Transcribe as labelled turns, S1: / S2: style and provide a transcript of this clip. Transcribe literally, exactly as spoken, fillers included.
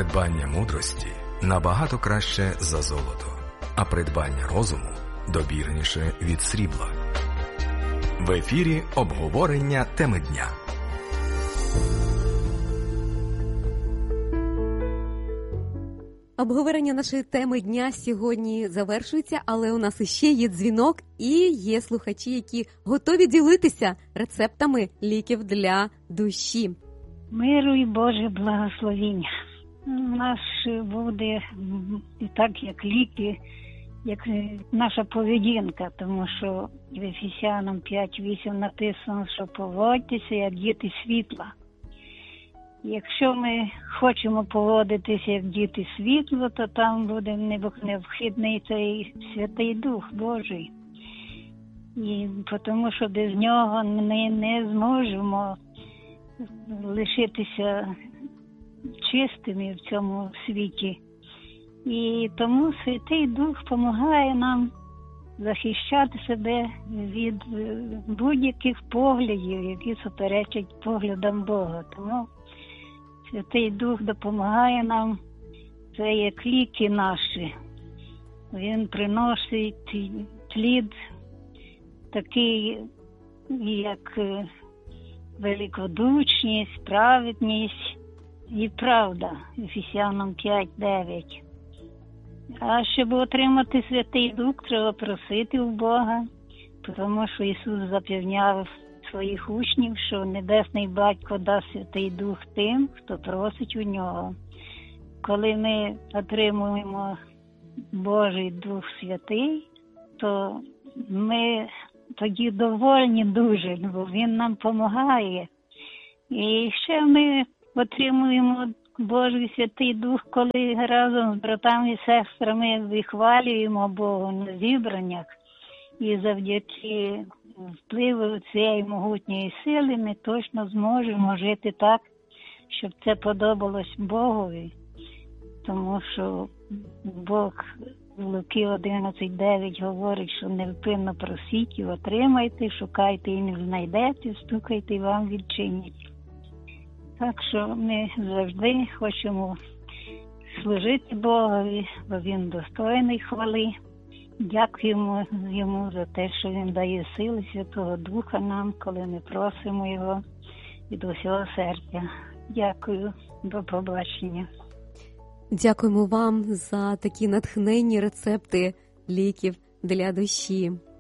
S1: Придбання мудрості набагато краще за золото, а придбання розуму добірніше від срібла. В ефірі обговорення теми дня.
S2: Обговорення нашої теми дня сьогодні завершується, але у нас іще є дзвінок і є слухачі, які готові ділитися рецептами ліків для душі.
S3: Миру і Боже благословіння. У нас буде і так, як ліки, як наша поведінка, тому що в Ефесянам п'ять вісім написано, що поводьтеся, як діти світла. Якщо ми хочемо поводитися як діти світла, то там буде необхідний цей Святий Дух Божий. І тому що без нього ми не зможемо лишитися чистими в цьому світі. І тому Святий Дух допомагає нам захищати себе від будь-яких поглядів, які суперечать поглядам Бога. Тому Святий Дух допомагає нам, це як ліки наші. Він приносить плід такий, як великодушність, праведність і правда. Ефесянам п'ять дев'ять. А щоб отримати Святий Дух, треба просити у Бога, тому що Ісус запевняв своїх учнів, що Небесний Батько дасть Святий Дух тим, хто просить у Нього. Коли ми отримуємо Божий Дух Святий, то ми тоді довольні дуже, бо Він нам допомагає. І ще ми отримуємо Божий Святий Дух, коли разом з братами і сестрами вихвалюємо Бога на зібраннях. І завдяки впливу цієї могутньої сили ми точно зможемо жити так, щоб це подобалось Богові. Тому що Бог в Луки одинадцять дев'ять говорить, що невпинно просіть і отримайте, шукайте і не знайдете, стукайте і вам відчинять. Так що ми завжди хочемо служити Богові, бо Він достойний хвали. Дякуємо Йому за те, що Він дає сили Святого Духа нам, коли ми просимо Його від усього серця. Дякую, до побачення.
S2: Дякуємо вам за такі натхненні рецепти ліків для душі.